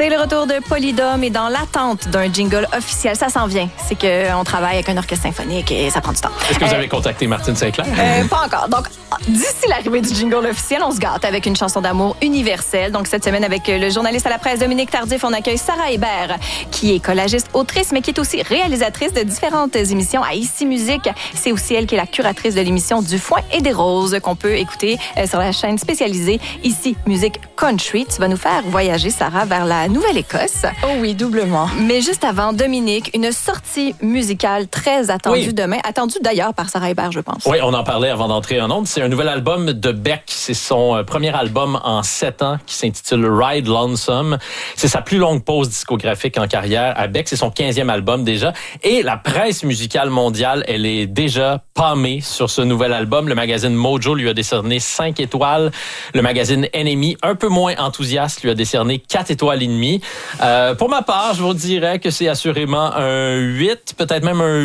C'est le retour de Polydome et dans l'attente d'un jingle officiel, ça s'en vient. C'est qu'on travaille avec un orchestre symphonique et ça prend du temps. Est-ce que vous avez contacté Martine Sinclair? Pas encore. Donc, d'ici l'arrivée du jingle officiel, on se gâte avec une chanson d'amour universelle. Donc, cette semaine, avec le journaliste à la presse Dominique Tardif, on accueille Sarah Hébert, qui est collagiste, autrice, mais qui est aussi réalisatrice de différentes émissions à Ici Musique. C'est aussi elle qui est la curatrice de l'émission Du Foin et des Roses, qu'on peut écouter sur la chaîne spécialisée Ici Musique Country. Tu vas nous faire voyager, Sarah, vers la Nouvelle-Écosse. Oh oui, doublement. Mais juste avant, Dominique, une sortie musicale très attendue demain, attendue d'ailleurs par Sarah Hébert, je pense. Oui, on en parlait avant d'entrer en ondes. C'est un nouvel album de Beck. C'est son premier album en 7 ans qui s'intitule Ride Lonesome. C'est sa plus longue pause discographique en carrière à Beck. C'est son 15e album déjà. Et la presse musicale mondiale, elle est déjà pâmée sur ce nouvel album. Le magazine Mojo lui a décerné 5 étoiles. Le magazine NME, un peu moins enthousiaste, lui a décerné 4 étoiles et demie. Pour ma part, je vous dirais que c'est assurément un 8, peut-être même un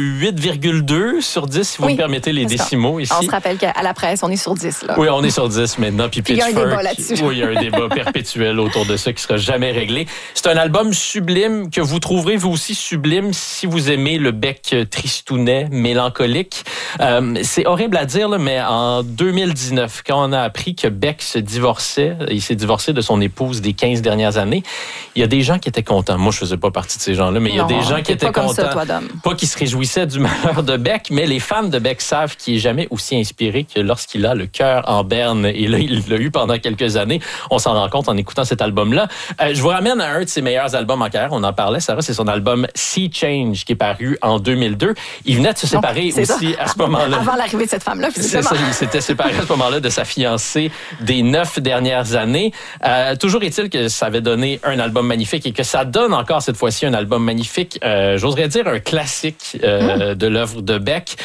8,2 sur 10, si vous me permettez les décimaux ici. On se rappelle qu'à la presse, on est sur 10. Là. Oui, on est sur 10 maintenant. Puis il y a un débat là-dessus. Oui, il y a un débat perpétuel autour de ça qui sera jamais réglé. C'est un album sublime que vous trouverez vous aussi sublime si vous aimez le Beck tristounet, mélancolique. C'est horrible à dire, là, mais en 2019, quand on a appris que Beck se divorçait, il s'est divorcé de son épouse des 15 dernières années, il y a des gens qui étaient contents. Moi, je faisais pas partie de ces gens-là, mais il y a des gens qui étaient contents. Ça, toi, Dom. Pas qui se réjouissaient du malheur de Beck, mais les fans de Beck savent qu'il est jamais aussi inspiré que lorsqu'il a le cœur en berne. Et là, il l'a eu pendant quelques années. On s'en rend compte en écoutant cet album-là. Je vous ramène à un de ses meilleurs albums en carrière. On en parlait, Sarah, c'est son album Sea Change qui est paru en 2002. Il venait de se séparer aussi à ce moment-là. Avant l'arrivée de cette femme-là, physiquement. Il s'était séparé à ce moment-là de sa fiancée des 9 dernières années. Toujours est-il que ça avait donné un album magnifique et que ça donne encore cette fois-ci un album magnifique. J'oserais dire un classique de l'œuvre de Beck.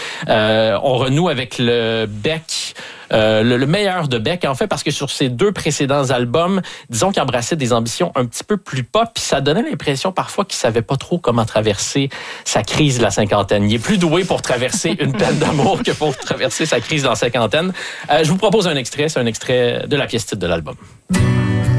On renoue avec le Beck... le meilleur de Beck, en fait, parce que sur ses 2 précédents albums, disons qu'il embrassait des ambitions un petit peu plus pop, puis ça donnait l'impression parfois qu'il savait pas trop comment traverser sa crise de la cinquantaine. Il est plus doué pour traverser une peine d'amour que pour traverser sa crise de la cinquantaine. Je vous propose un extrait, c'est un extrait de la pièce titre de l'album.